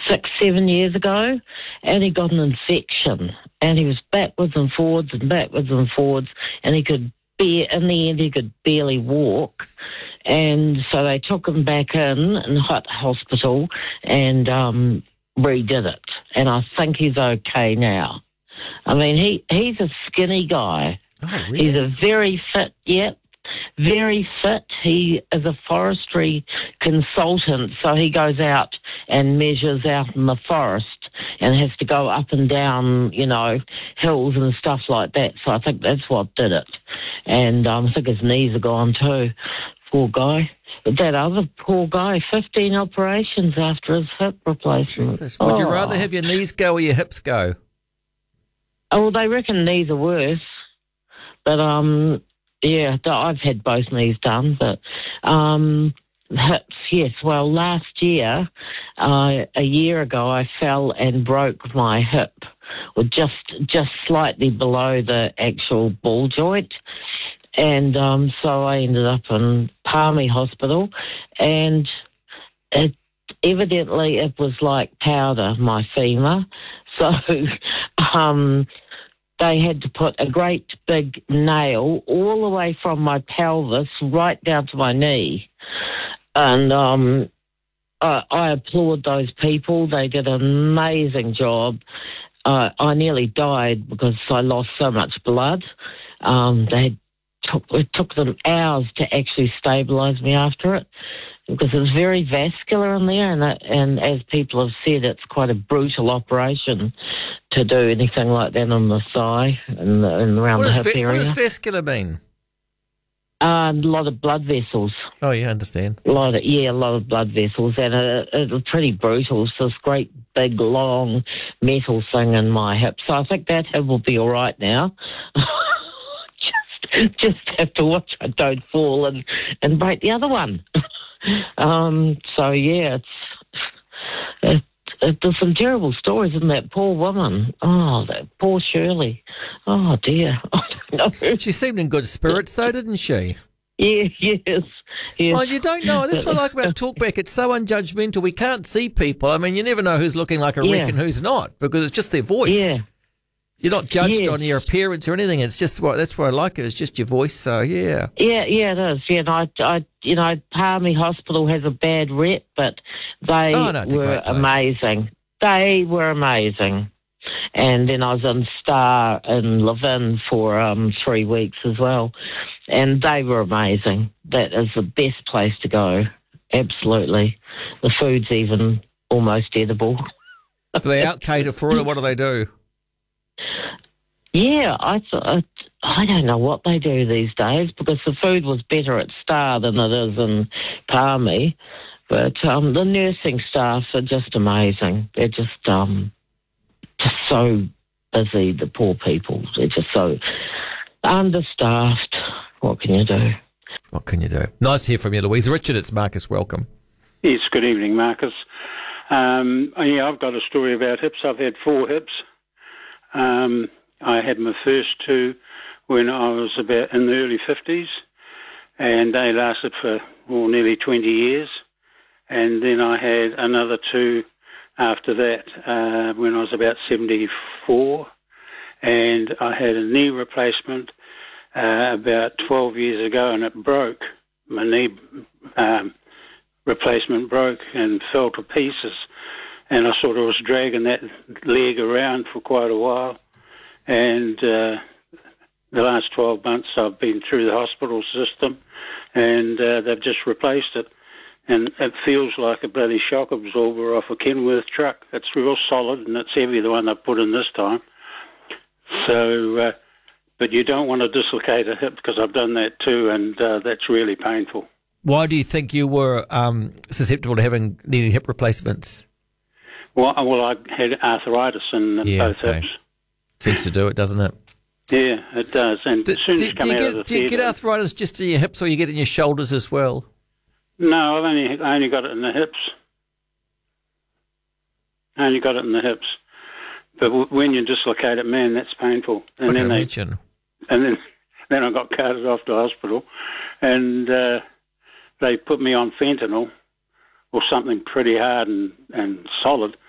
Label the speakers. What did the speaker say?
Speaker 1: 6, 7 years ago, and he got an infection, and he was backwards and forwards, and he could in the end he could barely walk, and so they took him back in hospital and redid it, and I think he's okay now. I mean, he's a skinny guy.
Speaker 2: Oh, really?
Speaker 1: He's a very fit, very fit. He is a forestry consultant, so he goes out and measures out in the forest and has to go up and down, hills and stuff like that. So I think that's what did it. And I think his knees are gone too, poor guy. But that other poor guy, 15 operations after his hip replacement.
Speaker 2: Jeepers. Would you rather have your knees go or your hips go?
Speaker 1: Oh, well, they reckon knees are worse. But, I've had both knees done. But hips, yes. Well, last year, a year ago, I fell and broke my hip, or just slightly below the actual ball joint. And so I ended up in Palmy Hospital, and evidently it was like powder, my femur. So they had to put a great big nail all the way from my pelvis right down to my knee. And I applaud those people. They did an amazing job. I nearly died because I lost so much blood. It took them hours to actually stabilise me after it, because it was very vascular in there, and as people have said, it's quite a brutal operation to do anything like that on the thigh and around the hip area.
Speaker 2: What does vascular mean?
Speaker 1: A lot of blood vessels.
Speaker 2: Oh, yeah, I understand.
Speaker 1: A lot of blood vessels, and it was pretty brutal. So this great, big, long metal thing in my hip. So I think that hip will be all right now. Just have to watch I don't fall and break the other one. So yeah, there's some terrible stories in that poor woman. Oh, that poor Shirley. Oh dear. I don't know.
Speaker 2: She seemed in good spirits though, didn't she?
Speaker 1: Yeah, yes.
Speaker 2: Well, you don't know. That's what I like about Talkback. It's so unjudgmental. We can't see people. I mean, you never know who's looking like a wreck and who's not, because it's just their voice.
Speaker 1: Yeah.
Speaker 2: You're not judged on your appearance or anything. It's just that's what I like. It's just your voice. So yeah.
Speaker 1: Yeah, it is. Yeah, and Palmy Hospital has a bad rep, but they were amazing. They were amazing. And then I was in Star in Levin for 3 weeks as well, and they were amazing. That is the best place to go. Absolutely. The food's even almost edible.
Speaker 2: Do they out-cater for it, or what do they do?
Speaker 1: Yeah, I don't know what they do these days, because the food was better at Star than it is in Palmy. But the nursing staff are just amazing. They're just so busy, the poor people. They're just so understaffed. What can you do?
Speaker 2: What can you do? Nice to hear from you, Louise. Richard, it's Marcus. Welcome.
Speaker 3: Yes, good evening, Marcus. I've got a story about hips. I've had 4 hips. I had my first 2 when I was about in the early 50s, and they lasted for nearly 20 years. And then I had another 2 after that when I was about 74, and I had a knee replacement about 12 years ago, and it broke. My knee replacement broke and fell to pieces, and I sort of was dragging that leg around for quite a while. And the last 12 months I've been through the hospital system, and they've just replaced it. And it feels like a bloody shock absorber off a Kenworth truck. It's real solid, and it's heavy, the one they put in this time. So, but you don't want to dislocate a hip, because I've done that too, and that's really painful.
Speaker 2: Why do you think you were susceptible to needing hip replacements?
Speaker 3: Well, I had arthritis in both hips.
Speaker 2: Seems to do it, doesn't it?
Speaker 3: Yeah, it does. And as soon as you come out of the
Speaker 2: do you get arthritis just in your hips, or you get it in your shoulders as well?
Speaker 3: No, I only got it in the hips. But when you dislocate it, man, that's painful. And
Speaker 2: I can imagine.
Speaker 3: And then I got carted off to hospital, and they put me on fentanyl, or something pretty hard and solid,